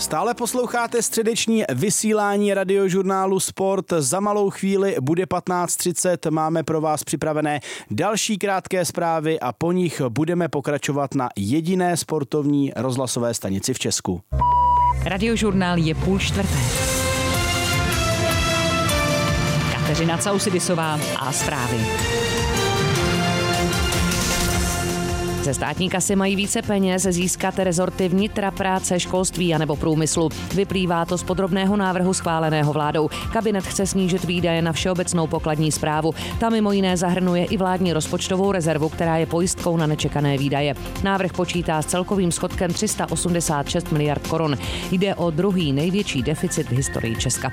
Stále posloucháte středeční vysílání Radiožurnálu Sport. Za malou chvíli bude 15:30. Máme pro vás připravené další krátké zprávy a po nich budeme pokračovat na jediné sportovní rozhlasové stanici v Česku. Radiožurnál je 3:30. Kateřina Causidisová a zprávy. Ze státní kasy mají více peněz získat rezorty vnitra, práce, školství a nebo průmyslu. Vyplývá to z podrobného návrhu schváleného vládou. Kabinet chce snížit výdaje na všeobecnou pokladní správu. Ta mimo jiné zahrnuje i vládní rozpočtovou rezervu, která je pojistkou na nečekané výdaje. Návrh počítá s celkovým schodkem 386 miliard korun. Jde o druhý největší deficit v historii Česka.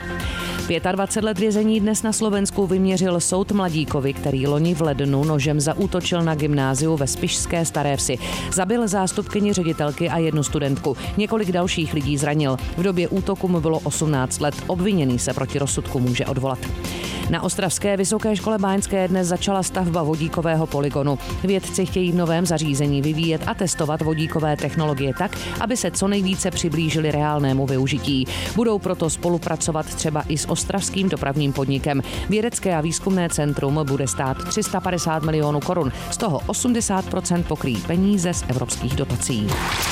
25 let vězení dnes na Slovensku vyměřil soud mladíkovi, který loni v lednu nožem zaútočil na gymnáziu ve Spišské Staré Vsi. Zabil zástupkyni ředitelky a jednu studentku. Několik dalších lidí zranil. V době útoku mu bylo 18 let. Obviněný se proti rozsudku může odvolat. Na ostravské Vysoké škole báňské dnes začala stavba vodíkového polygonu. Vědci chtějí v novém zařízení vyvíjet a testovat vodíkové technologie tak, aby se co nejvíce přiblížili reálnému využití. Budou proto spolupracovat třeba i s ostravským dopravním podnikem. Vědecké a výzkumné centrum bude stát 350 milionů korun. Z toho 80% pokryjí peníze z evropských dotací.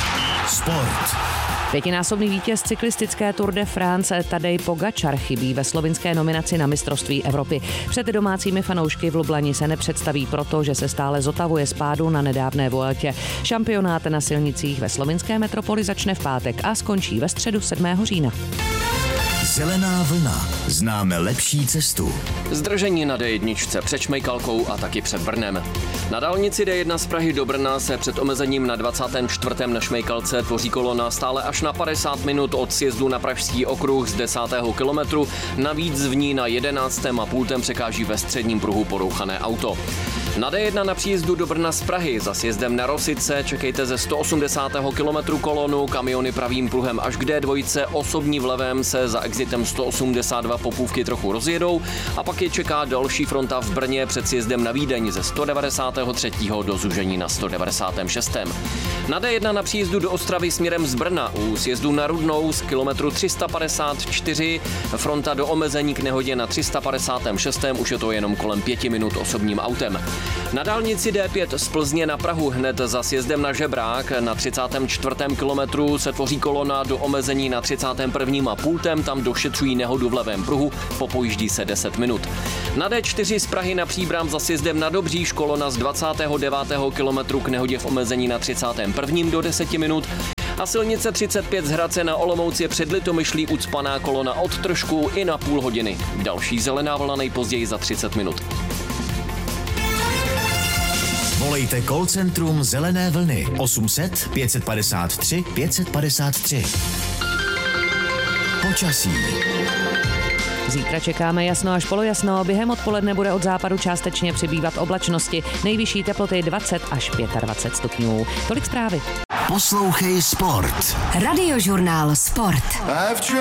Sport. Pětinásobný vítěz cyklistické Tour de France Tadej Pogačar chybí ve slovinské nominaci na mistrovství Evropy. Před domácími fanoušky v Lublani se nepředstaví proto, že se stále zotavuje z pádu na nedávné Vueltě. Šampionát na silnicích ve slovinské metropoli začne v pátek a skončí ve středu 7. října. Zelená vlna. Známe lepší cestu. Zdržení na D1 před Šmejkalkou a taky před Brnem. Na dálnici D1 z Prahy do Brna se před omezením na 24. na Šmejkalce tvoří kolona stále až na 50 minut od sjezdu na Pražský okruh z 10. kilometru. Navíc v ní na 11. a pultem překáží ve středním pruhu porouchané auto. Na D1 na příjezdu do Brna z Prahy za sjezdem na Rosice čekejte ze 180. kilometru kolonu, kamiony pravým pruhem až k D2, osobní v levém se za exitem 182 popůvky trochu rozjedou a pak je čeká další fronta v Brně před sjezdem na Vídeň ze 193. do zužení na 196. Na D1 na příjezdu do Ostravy směrem z Brna u sjezdu na Rudnou z kilometru 354 fronta do omezení k nehodě na 356. už je to jenom kolem 5 minut osobním autem. Na dálnici D5 z Plzně na Prahu hned za sjezdem na Žebrák na 34. kilometru se tvoří kolona do omezení na 31. a pultem, tam došetřují nehodu v levém pruhu, popojíždí se 10 minut. Na D4 z Prahy na Příbram za sjezdem na Dobříž kolona z 29. kilometru k nehodě v omezení na 31. do 10 minut. A silnice 35 z Hradce na Olomouc je před Litomyšlí ucpaná kolona od trošku i na půl hodiny. Další zelená vlna nejpozději za 30 minut. Volejte call centrum Zelené vlny 800 553 553. Počasí. Zítra čekáme jasno až polojasno, během odpoledne bude od západu částečně přibývat oblačnosti, nejvyšší teploty 20 až 25 stupňů. Tolik zprávy. Poslouchej Sport. Radiožurnál Sport.